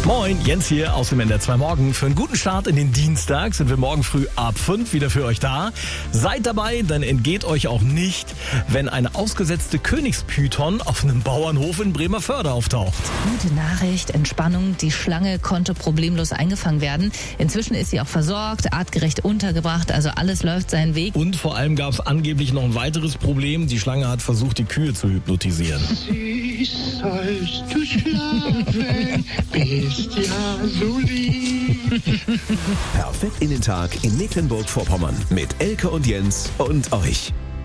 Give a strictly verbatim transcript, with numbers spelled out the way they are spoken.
Moin, Jens hier aus dem N D R zwei Morgen. Für einen guten Start in den Dienstag sind wir morgen früh ab fünf wieder für euch da. Seid dabei, dann entgeht euch auch nicht, wenn eine ausgesetzte Königspython auf einem Bauernhof in Bremerförde auftaucht. Gute Nachricht, Entspannung. Die Schlange konnte problemlos eingefangen werden. Inzwischen ist sie auch versorgt, artgerecht untergebracht, also alles läuft seinen Weg. Und vor allem gab es angeblich noch ein weiteres Problem. Die Schlange hat versucht, die Kühe zu hypnotisieren. Süß sollst du schlafen, bist ja so lieb. Perfekt in den Tag in Mecklenburg-Vorpommern mit Elke und Jens und euch.